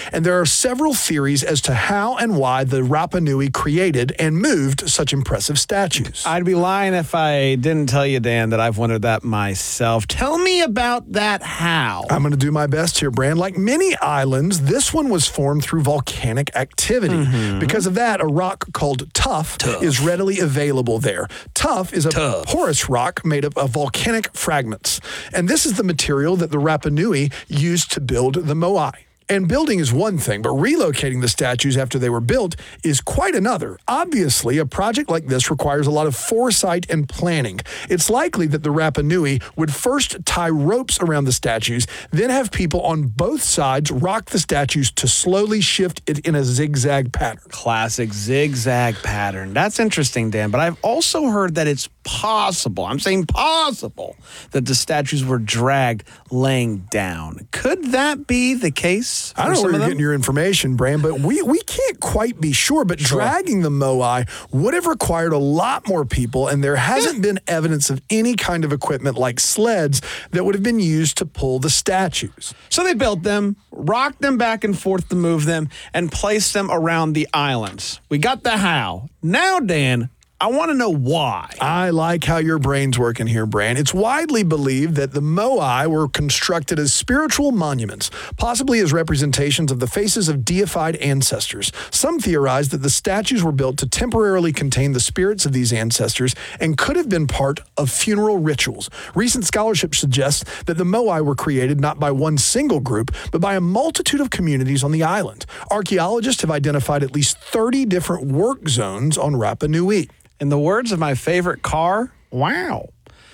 And there are several theories as to how and why the Rapa Nui created and moved such impressive statues. I'd be lying if I didn't tell you, Dan, that I've wondered that myself. Tell me about that how. I'm going to do my best here, Brand. Like many islands, this one was formed through volcanic activity. Because of that, a rock called tuff is readily available there. Tuff is a porous rock made up of volcanic fragments. And this is the material that the Rapa Nui used to build the moai. And building is one thing, but relocating the statues after they were built is quite another. Obviously, a project like this requires a lot of foresight and planning. It's likely that the Rapa Nui would first tie ropes around the statues, then have people on both sides rock the statues to slowly shift it in a zigzag pattern. Classic zigzag pattern. That's interesting, Dan, but I've also heard that it's possible, I'm saying possible, that the statues were dragged laying down. Could that be the case? I don't know where you're getting your information, Bram, but we can't quite be sure. But dragging the moai would have required a lot more people, and there hasn't been evidence of any kind of equipment like sleds that would have been used to pull the statues. So they built them, rocked them back and forth to move them, and placed them around the islands. We got the how. Now, Dan, I want to know why. I like how your brain's working here, Bran. It's widely believed that the moai were constructed as spiritual monuments, possibly as representations of the faces of deified ancestors. Some theorize that the statues were built to temporarily contain the spirits of these ancestors and could have been part of funeral rituals. Recent scholarship suggests that the moai were created not by one single group, but by a multitude of communities on the island. Archaeologists have identified at least 30 different work zones on Rapa Nui. In the words of my favorite car, wow.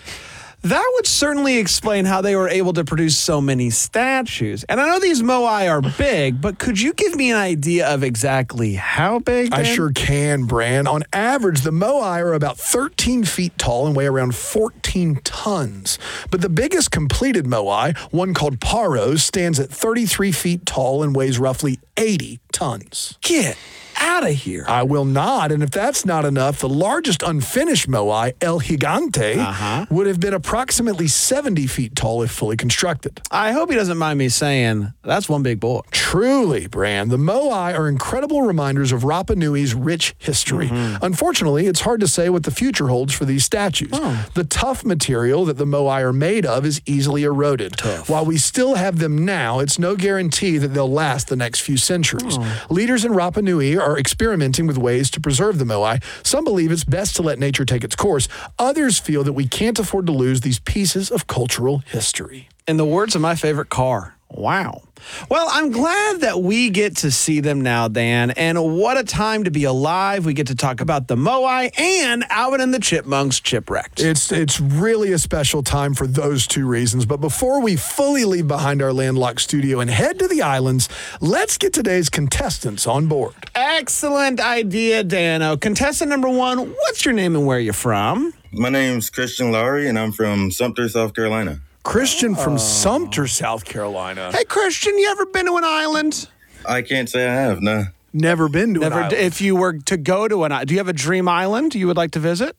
That would certainly explain how they were able to produce so many statues. And I know these moai are big, but could you give me an idea of exactly how big, Dan? I sure can, Bran. On average, the moai are about 13 feet tall and weigh around 14 tons. But the biggest completed moai, one called Paro, stands at 33 feet tall and weighs roughly 80 tons. Get out of here. I will not. And if that's not enough, the largest unfinished moai, El Gigante, would have been approximately 70 feet tall if fully constructed. I hope he doesn't mind me saying that's one big boy. Truly, Bran. The moai are incredible reminders of Rapa Nui's rich history. Unfortunately, it's hard to say what the future holds for these statues. The tough material that the moai are made of is easily eroded. While we still have them now, it's no guarantee that they'll last the next few centuries. Leaders in Rapa Nui are experimenting with ways to preserve the moai. Some believe it's best to let nature take its course. Others feel that we can't afford to lose these pieces of cultural history. In the words of my favorite car, wow. Well, I'm glad that we get to see them now, Dan, and what a time to be alive. We get to talk about the moai and Alvin and the Chipmunks Chipwrecked. It's really a special time for those two reasons. But before we fully leave behind our landlocked studio and head to the islands, let's get today's contestants on board. Excellent idea, Dano. Contestant number one, what's your name and where you're from? My name's Christian Lowry, and I'm from Sumter, South Carolina. Christian from Sumter, South Carolina. Hey, Christian, you ever been to an island? I can't say I have, no. Never been to an island. If you were to go to an island, do you have a dream island you would like to visit?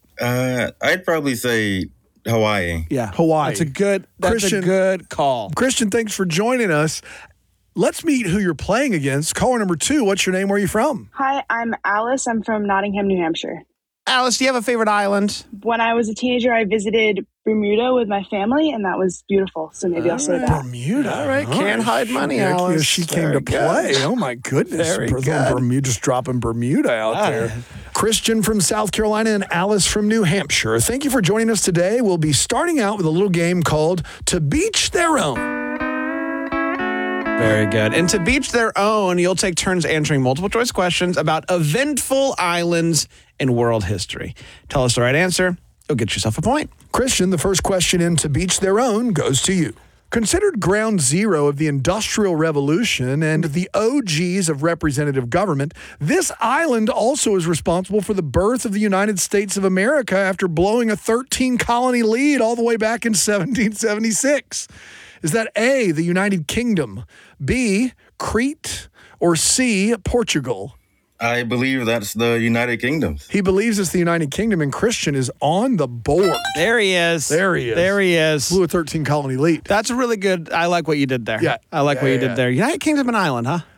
I'd probably say Hawaii. Yeah, Hawaii. That's a good call. Christian, thanks for joining us. Let's meet who you're playing against. Caller number 2, what's your name? Where are you from? Hi, I'm Alice. I'm from Nottingham, New Hampshire. Alice, do you have a favorite island? When I was a teenager, I visited Bermuda with my family, and that was beautiful. So maybe I'll say that. Bermuda. All right. Can't hide money, Alice. She came to play. Oh, my goodness. Very good. Bermuda, just dropping Bermuda out there. Christian from South Carolina and Alice from New Hampshire. Thank you for joining us today. We'll be starting out with a little game called To Beach Their Own. Very good. And to beach their own, you'll take turns answering multiple choice questions about eventful islands in world history. Tell us the right answer, you'll get yourself a point. Christian, the first question in To Beach Their Own goes to you. Considered ground zero of the Industrial Revolution and the OGs of representative government, this island also is responsible for the birth of the United States of America after blowing a 13-colony lead all the way back in 1776. Is that A, the United Kingdom, B, Crete, or C, Portugal? I believe that's the United Kingdom. He believes it's the United Kingdom, and Christian is on the board. There he is. There he is. There he is. Blew a 13-colony lead. That's a really good, I like what you did there. Yeah. I like what you did there. United Kingdom and island, huh?